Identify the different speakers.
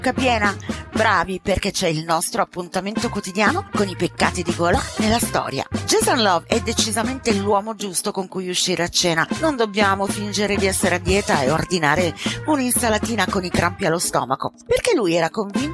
Speaker 1: bocca piena? Bravi, perché c'è il nostro appuntamento quotidiano con i peccati di gola nella storia. Jason Love è decisamente l'uomo giusto con cui uscire a cena. Non dobbiamo fingere di essere a dieta e ordinare un'insalatina con i crampi allo stomaco, perché lui era convinto